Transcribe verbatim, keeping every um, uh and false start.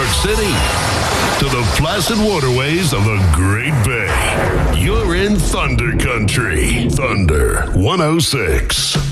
York City to the placid waterways of the Great Bay. You're in Thunder Country. Thunder one oh six.